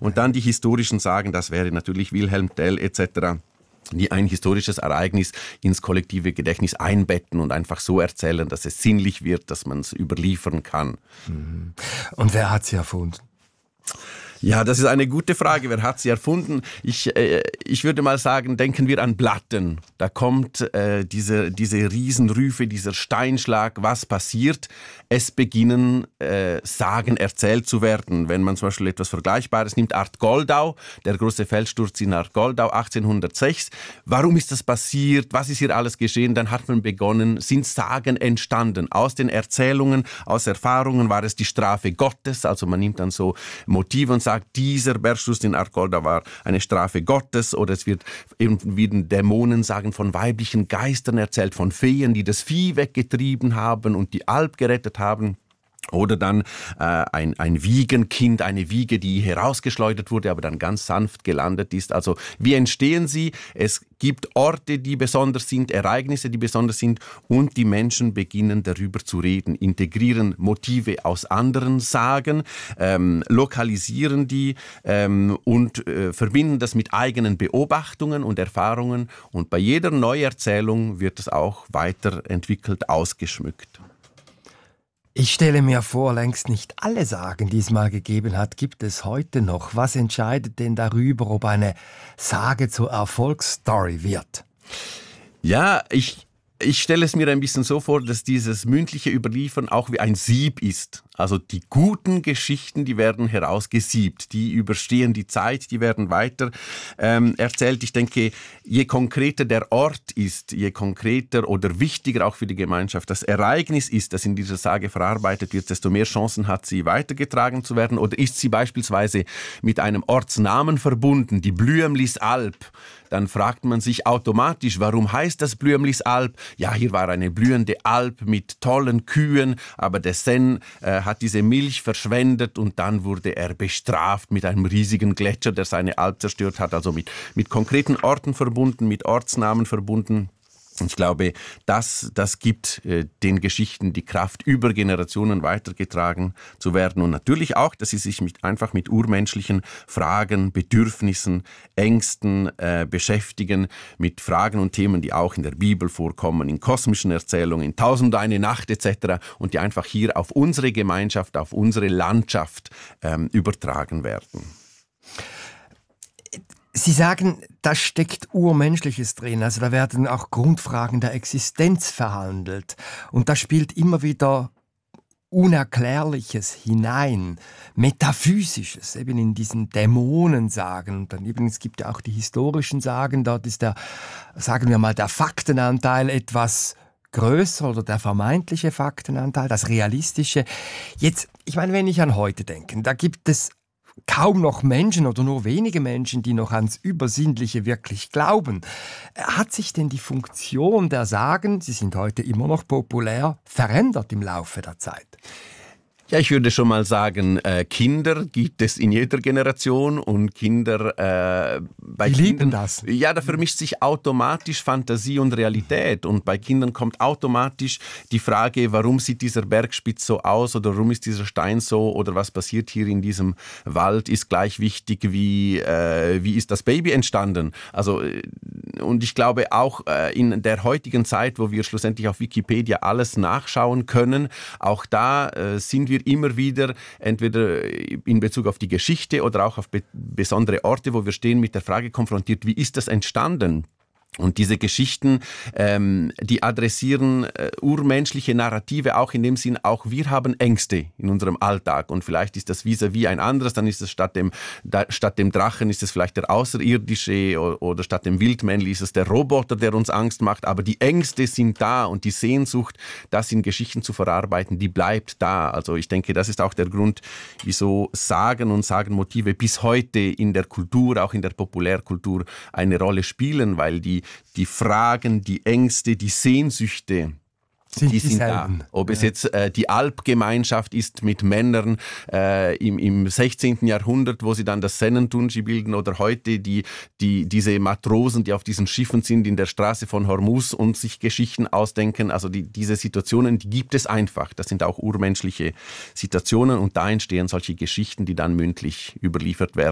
Und dann die historischen Sagen, das wäre natürlich Wilhelm Tell etc., die ein historisches Ereignis ins kollektive Gedächtnis einbetten und einfach so erzählen, dass es sinnlich wird, dass man es überliefern kann. Und wer hat sie erfunden? Ja, das ist eine gute Frage. Wer hat sie erfunden? Ich würde mal sagen, denken wir an Platten. Da kommt diese Riesenrufe, dieser Steinschlag. Was passiert? Es beginnen Sagen erzählt zu werden. Wenn man zum Beispiel etwas Vergleichbares nimmt, Art Goldau, der große Felssturz in Art Goldau 1806. Warum ist das passiert? Was ist hier alles geschehen? Dann hat man begonnen, sind Sagen entstanden. Aus den Erzählungen, aus Erfahrungen war es die Strafe Gottes. Also man nimmt dann so Motive und sagt, dieser Bergsturz in Art Goldau war eine Strafe Gottes, oder es wird irgendwie Dämonensagen von weiblichen Geistern erzählt, von Feen, die das Vieh weggetrieben haben und die Alp gerettet haben. Oder dann ein Wiegenkind, eine Wiege, die herausgeschleudert wurde, aber dann ganz sanft gelandet ist. Also wie entstehen sie? Es gibt Orte, die besonders sind, Ereignisse, die besonders sind, und die Menschen beginnen darüber zu reden, integrieren Motive aus anderen Sagen, lokalisieren die und verbinden das mit eigenen Beobachtungen und Erfahrungen. Und bei jeder Neuerzählung wird es auch weiterentwickelt, ausgeschmückt. Ich stelle mir vor, längst nicht alle Sagen, die es mal gegeben hat, gibt es heute noch. Was entscheidet denn darüber, ob eine Sage zur Erfolgsstory wird? Ja, ich stelle es mir ein bisschen so vor, dass dieses mündliche Überliefern auch wie ein Sieb ist. Also die guten Geschichten, die werden herausgesiebt, die überstehen die Zeit, die werden weiter erzählt. Ich denke, je konkreter der Ort ist, je konkreter oder wichtiger auch für die Gemeinschaft das Ereignis ist, das in dieser Sage verarbeitet wird, desto mehr Chancen hat sie, weitergetragen zu werden. Oder ist sie beispielsweise mit einem Ortsnamen verbunden, die Blüemlis Alp, dann fragt man sich automatisch, warum heißt das Blüemlis Alp? Ja, hier war eine blühende Alp mit tollen Kühen, aber der Sen hat diese Milch verschwendet und dann wurde er bestraft mit einem riesigen Gletscher, der seine Alp zerstört hat. Also mit konkreten Orten verbunden, mit Ortsnamen verbunden. Und ich glaube, das gibt den Geschichten die Kraft, über Generationen weitergetragen zu werden. Und natürlich auch, dass sie sich einfach mit urmenschlichen Fragen, Bedürfnissen, Ängsten beschäftigen, mit Fragen und Themen, die auch in der Bibel vorkommen, in kosmischen Erzählungen, in Tausend und eine Nacht etc. und die einfach hier auf unsere Gemeinschaft, auf unsere Landschaft übertragen werden. Sie sagen, da steckt Urmenschliches drin, also da werden auch Grundfragen der Existenz verhandelt und da spielt immer wieder Unerklärliches hinein, Metaphysisches, eben in diesen Dämonensagen. Und dann eben, es gibt ja auch die historischen Sagen, dort ist der, sagen wir mal, der Faktenanteil etwas größer oder der vermeintliche Faktenanteil, das Realistische. Jetzt, ich meine, wenn ich an heute denke, da gibt es kaum noch Menschen oder nur wenige Menschen, die noch ans Übersinnliche wirklich glauben. Hat sich denn die Funktion der Sagen, sie sind heute immer noch populär, verändert im Laufe der Zeit? Ja, ich würde schon mal sagen, Kinder gibt es in jeder Generation und Kinder bei die Kindern lieben das. Ja, da vermischt sich automatisch Fantasie und Realität und bei Kindern kommt automatisch die Frage, warum sieht dieser Bergspitz so aus oder warum ist dieser Stein so oder was passiert hier in diesem Wald, ist gleich wichtig wie ist das Baby entstanden. Also und ich glaube auch in der heutigen Zeit, wo wir schlussendlich auf Wikipedia alles nachschauen können, auch da sind wir immer wieder, entweder in Bezug auf die Geschichte oder auch auf besondere Orte, wo wir stehen, mit der Frage konfrontiert, wie ist das entstanden? Und diese Geschichten, die adressieren urmenschliche Narrative auch in dem Sinn, auch wir haben Ängste in unserem Alltag und vielleicht ist das vis-à-vis ein anderes, dann ist es statt dem Drachen ist es vielleicht der Außerirdische oder statt dem Wildmännli ist es der Roboter, der uns Angst macht, aber die Ängste sind da und die Sehnsucht, das in Geschichten zu verarbeiten, die bleibt da. Also ich denke, das ist auch der Grund, wieso Sagen und Sagenmotive bis heute in der Kultur, auch in der Populärkultur eine Rolle spielen, weil die Fragen, die Ängste, die Sehnsüchte, die sind da. Ob es jetzt die Alpgemeinschaft ist mit Männern im 16. Jahrhundert, wo sie dann das Sennentunji bilden, oder heute diese Matrosen, die auf diesen Schiffen sind in der Straße von Hormuz und sich Geschichten ausdenken. Also diese Situationen, die gibt es einfach. Das sind auch urmenschliche Situationen und da entstehen solche Geschichten, die dann mündlich überliefert werden.